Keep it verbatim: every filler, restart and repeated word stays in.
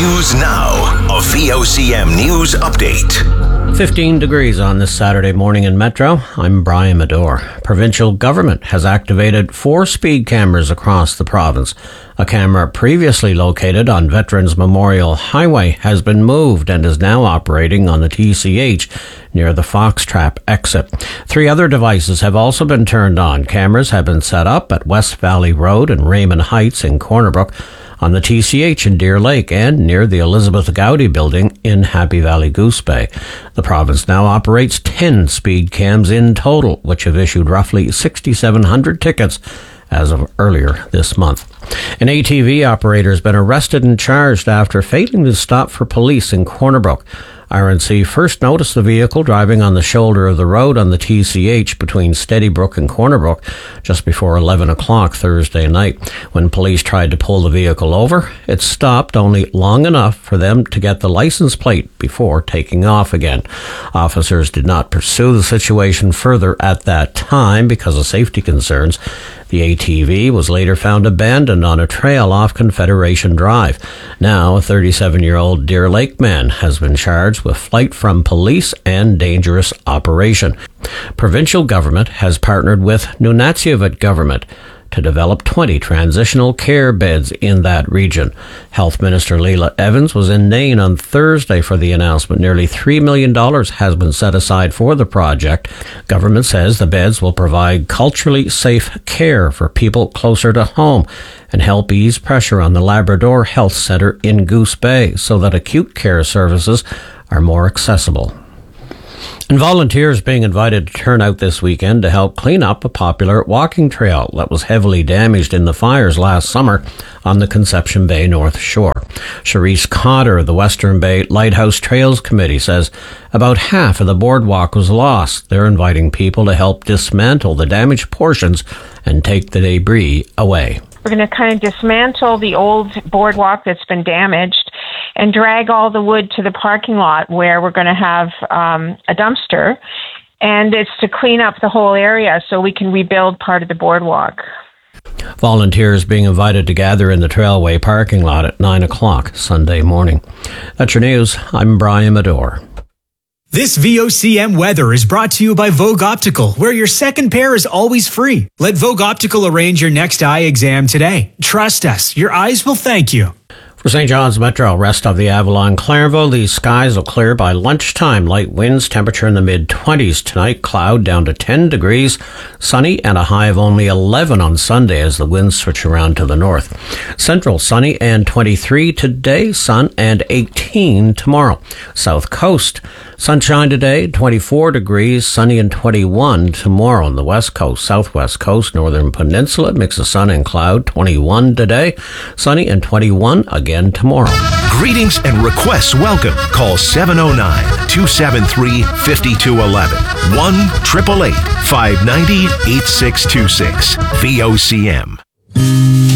News Now, a V O C M News update. fifteen degrees on this Saturday morning in Metro. I'm Brian Medore. Provincial government has activated four speed cameras across the province. A camera previously located on Veterans Memorial Highway has been moved and is now operating on the T C H near the Foxtrap exit. Three other devices have also been turned on. Cameras have been set up at West Valley Road and Raymond Heights in Corner Brook, on the T C H in Deer Lake, and near the Elizabeth Gowdy building in Happy Valley Goose Bay. The province now operates ten speed cams in total, which have issued roughly six thousand seven hundred tickets as of earlier this month. An A T V operator has been arrested and charged after failing to stop for police in Corner Brook. R N C first noticed the vehicle driving on the shoulder of the road on the T C H between Steadybrook and Corner Brook just before eleven o'clock Thursday night. When police tried to pull the vehicle over, it stopped only long enough for them to get the license plate before taking off again. Officers did not pursue the situation further at that time because of safety concerns. The A T V was later found abandoned on a trail off Confederation Drive. Now, a thirty-seven-year-old Deer Lake man has been charged with flight from police and dangerous operation. Provincial government has partnered with Nunatsiavut government to develop twenty transitional care beds in that region. Health Minister Leila Evans was in Nain on Thursday for the announcement. Nearly three million dollars has been set aside for the project. Government says the beds will provide culturally safe care for people closer to home and help ease pressure on the Labrador Health Centre in Goose Bay so that acute care services are more accessible. And volunteers being invited to turn out this weekend to help clean up a popular walking trail that was heavily damaged in the fires last summer on the Conception Bay North Shore. Charisse Cotter of the Western Bay Lighthouse Trails Committee says about half of the boardwalk was lost. They're inviting people to help dismantle the damaged portions and take the debris away. We're going to kind of dismantle the old boardwalk that's been damaged and drag all the wood to the parking lot where we're going to have um, a dumpster. And it's to clean up the whole area so we can rebuild part of the boardwalk. Volunteers being invited to gather in the Trailway parking lot at nine o'clock Sunday morning. That's your news. I'm Brian Medore. This V O C M weather is brought to you by Vogue Optical, where your second pair is always free. Let Vogue Optical arrange your next eye exam today. Trust us, your eyes will thank you. For Saint John's Metro, rest of the Avalon Clarenville, these skies will clear by lunchtime. Light winds, temperature in the mid-twenties. Tonight, cloud down to ten degrees. Sunny and a high of only eleven on Sunday as the winds switch around to the north. Central, sunny and twenty-three today. Sun and eighteen tomorrow. South Coast, sunshine today, twenty-four degrees. Sunny and twenty-one tomorrow. On the West Coast, Southwest Coast, Northern Peninsula, mix of sun and cloud, twenty-one today. Sunny and twenty-one again tomorrow. Greetings and requests welcome. Call seven oh nine, two seven three, five two one one. one eight eight eight, five nine zero, eight six two six. V O C M.